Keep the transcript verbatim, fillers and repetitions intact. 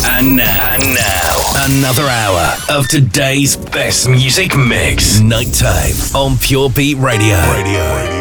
And now, and now, another hour of today's best music mix. Nighttime on Pure Beat Radio. Radio.